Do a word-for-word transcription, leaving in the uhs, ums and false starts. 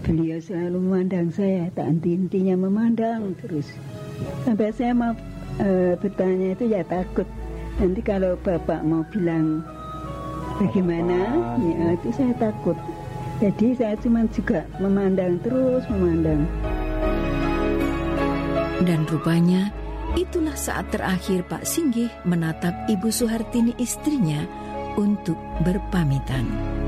Beliau selalu memandang saya, tak henti-hentinya memandang terus. Sampai saya mau e, bertanya itu ya takut. Nanti kalau Bapak mau bilang bagaimana, ya itu saya takut. Jadi saya cuma juga memandang terus, memandang. Dan rupanya itulah saat terakhir Pak Singgih menatap Ibu Suhartini istrinya untuk berpamitan.